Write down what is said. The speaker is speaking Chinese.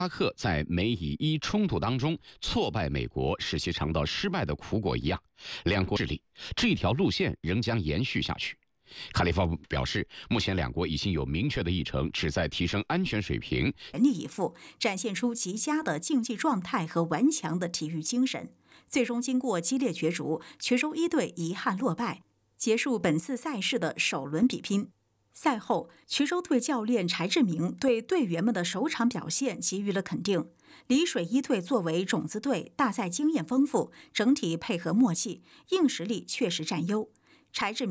伊拉克在美以伊冲突当中挫败美国，使其尝到失败的苦果一样，两国势力这条路线仍将延续下去。卡利夫表示，目前两国已经有明确的议程，旨在提升安全水平， 全力以赴，展现出极佳的竞技状态和顽强的体育精神。最终经过激烈角逐，衢州一队遗憾落败，结束本次赛事的首轮比拼。赛后，衢州队教练柴志明对队员们的首场表现给予了肯定。丽水一队作为种子队，大赛经验丰富，整体配合默契，硬实力确实占优。柴志明